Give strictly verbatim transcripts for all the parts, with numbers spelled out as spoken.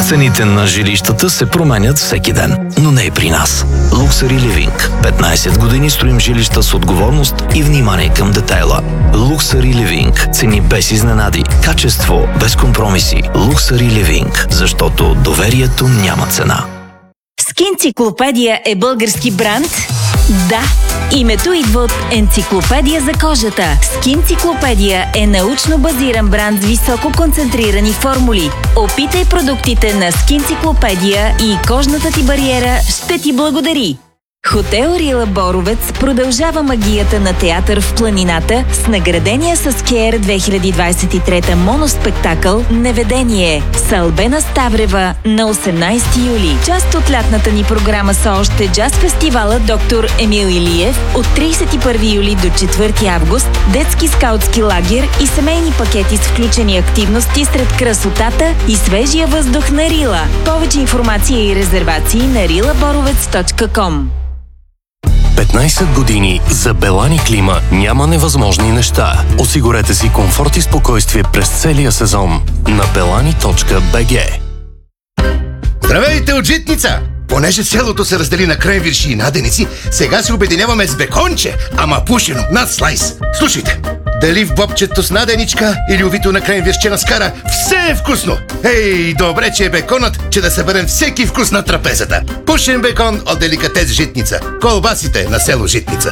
Цените на жилищата се променят всеки ден, но не и при нас. Luxury Living. петнайсет години строим жилища с отговорност и внимание към детайла. Luxury Living. Цени без изненади. Качество без компромиси. Luxury Living. Защото доверието няма цена. Скинциклопедия е български бранд? Да! Името идва от енциклопедия за кожата. Скинциклопедия е научно базиран бранд с високо концентрирани формули. Опитай продуктите на Скинциклопедия и кожната ти бариера ще ти благодари. Хотел Рила Боровец продължава магията на театър в планината с наградения с Кеър две хиляди двайсет и трета моноспектакъл "Неведение" с Албена Ставрева на осемнайсети юли. Част от лятната ни програма са още джаз фестивала Доктор Емил Илиев от трийсет и първи юли до четвърти август, детски скаутски лагер и семейни пакети с включени активности сред красотата и свежия въздух на Рила. Повече информация и резервации на рила боровец точка ком. петнайсет години за Белани Клима няма невъзможни неща. Осигурете си комфорт и спокойствие през целия сезон на белани точка би джи. Здравейте от Житница! Понеже селото се раздели на кренвирши и наденици, сега се обединяваме с беконче, ама пушено, над слайс. Слушайте, дали в бобчето с наденичка или увито на кренвиршче на скара, все е вкусно! Ей, добре, че е беконът, че да съберем всеки вкус на трапезата. Пушен бекон от деликатес Житница. Колбасите на село Житница.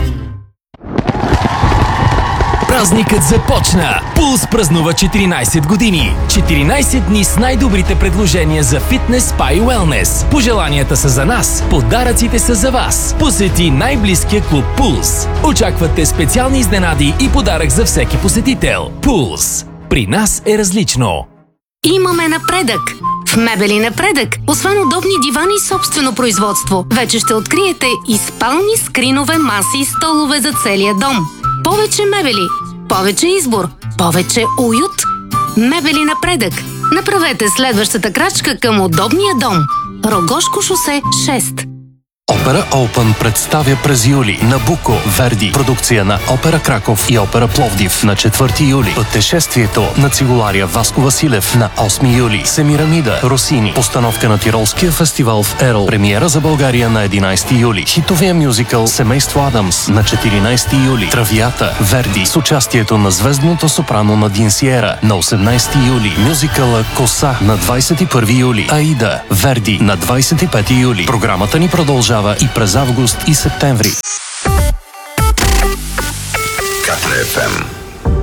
Празникът започна! Пулс празнува четиринайсет години. четиринайсет дни с най-добрите предложения за фитнес, спа и уелнес. Пожеланията са за нас, подаръците са за вас. Посети най-близкия клуб Пулс. Очаквате специални изненади и подарък за всеки посетител. Пулс. При нас е различно. Имаме напредък! В Мебели Напредък, освен удобни дивани и собствено производство, вече ще откриете и спални, скринове, маси и столове за целия дом. Повече мебели, повече избор, повече уют. Мебели Напредък. Направете следващата крачка към удобния дом. Рогошко шосе шест. Опера Open представя през юли Набуко, Верди, продукция на Опера Краков и Опера Пловдив на четвърти юли. Пътешествието на цигулария Васко Василев на осми юли. Семирамида, Росини, постановка на Тиролския фестивал в Ерл. Премиера за България на единайсети юли. Хитовия мюзикъл Семейство Адамс на четиринайсети юли. Травията, Верди с участието на звездното сопрано Надин Сиера на осемнайсети юли. Мюзикъла Коса на двайсет и първи юли. Аида, Верди на двайсет и пети юли. Програмата ни продължава и през август и септември. Катре еф ем